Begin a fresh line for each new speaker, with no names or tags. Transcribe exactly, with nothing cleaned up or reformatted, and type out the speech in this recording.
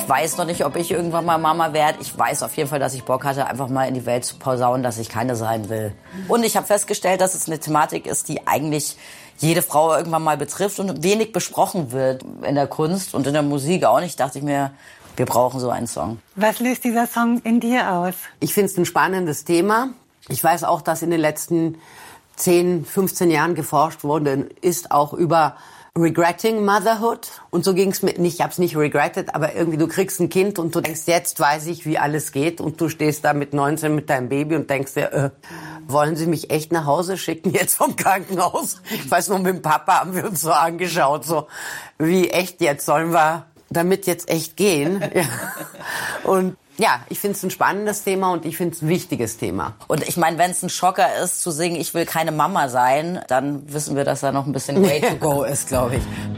Ich weiß noch nicht, ob ich irgendwann mal Mama werde. Ich weiß auf jeden Fall, dass ich Bock hatte, einfach mal in die Welt zu posaunen, dass ich keine sein will. Und ich habe festgestellt, dass es eine Thematik ist, die eigentlich jede Frau irgendwann mal betrifft und wenig besprochen wird in der Kunst und in der Musik auch nicht. Dachte ich mir, wir brauchen so einen Song.
Was löst dieser Song in dir aus?
Ich finde es ein spannendes Thema. Ich weiß auch, dass in den letzten zehn, fünfzehn Jahren geforscht worden ist, auch über Regretting Motherhood. Und so ging es mir nicht, ich habe es nicht regretted, aber irgendwie du kriegst ein Kind und du denkst, jetzt weiß ich, wie alles geht. Und du stehst da mit neunzehn mit deinem Baby und denkst dir, äh, wollen Sie mich echt nach Hause schicken jetzt vom Krankenhaus? Ich weiß noch, mit dem Papa haben wir uns so angeschaut, so wie echt jetzt, sollen wir damit jetzt echt gehen? Ja. Und ja, ich finde es ein spannendes Thema und ich finde es ein wichtiges Thema.
Und ich meine, wenn es ein Schocker ist, zu singen, ich will keine Mama sein, dann wissen wir, dass da noch ein bisschen way to go ist, glaube ich.